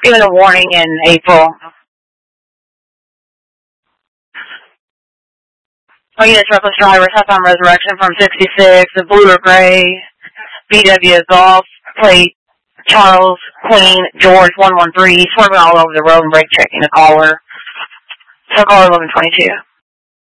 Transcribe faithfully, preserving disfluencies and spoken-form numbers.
given a warning in April. Oh, yes, reckless driver, Southbound Resurrection from sixty-six, the blue or gray, B W Golf, plate, Charles, Queen, George, one one three, swerving all over the road and brake checking the caller. So caller eleven twenty-two.